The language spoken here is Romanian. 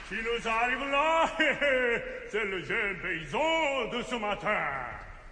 Qui nous arrive là, c'est le jeune paysan de ce matin.